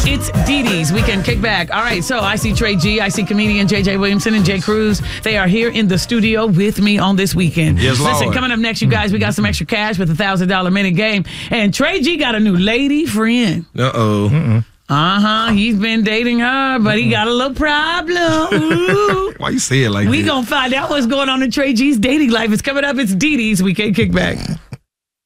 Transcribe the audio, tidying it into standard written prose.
It's Dee Dee's Weekend Kickback. All right, so I see Trey G, I see comedian JJ Williamson and Jay Cruz. They are here in the studio with me on this weekend. Yes, Lord. Listen, coming up next, you guys, we got some extra cash with a $1,000 minute game. And Trey G got a new lady friend. Uh-oh. He's been dating her, but he got a little problem. Why you say it like that? We gonna find out what's going on in Trey G's dating life. It's coming up. It's Dee Dee's Weekend Kickback.